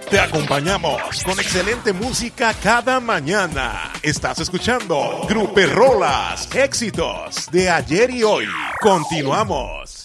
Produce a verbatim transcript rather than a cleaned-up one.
Te acompañamos con excelente música cada mañana. Estás escuchando Grupo Rolas, éxitos de ayer y hoy. Continuamos.